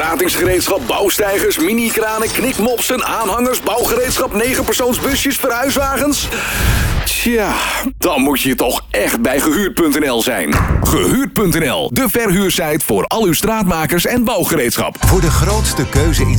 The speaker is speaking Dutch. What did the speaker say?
stratingsgereedschap, bouwsteigers, mini-kranen, knikmopsen, aanhangers, bouwgereedschap, 9-persoonsbusjes, verhuiswagens? Tja, dan moet je toch echt bij Gehuurd.nl zijn. Gehuurd.nl, de verhuursite voor al uw straatmakers en bouwgereedschap. Voor de grootste keuze in